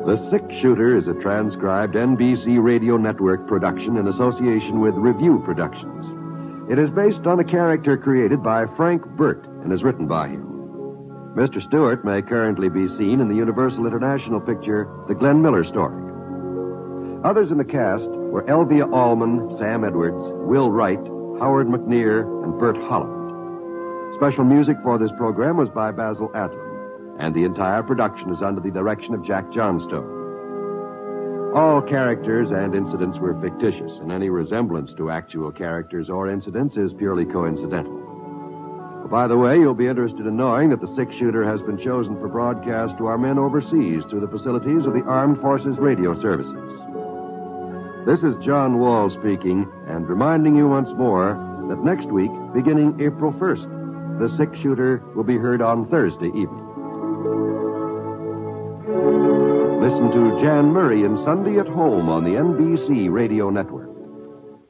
The Six Shooter is a transcribed NBC Radio Network production in association with Review Productions. It is based on a character created by Frank Burt and is written by him. Mr. Stewart may currently be seen in the Universal International picture, The Glenn Miller Story. Others in the cast were Elvia Allman, Sam Edwards, Will Wright, Howard McNear, and Bert Holland. Special music for this program was by Basil Adlam, and the entire production is under the direction of Jack Johnstone. All characters and incidents were fictitious, and any resemblance to actual characters or incidents is purely coincidental. By the way, you'll be interested in knowing that the Six Shooter has been chosen for broadcast to our men overseas through the facilities of the Armed Forces Radio Services. This is John Wall speaking, and reminding you once more that next week, beginning April 1st, the Six Shooter will be heard on Thursday evening. Listen to Jan Murray and Sunday at Home on the NBC Radio Network.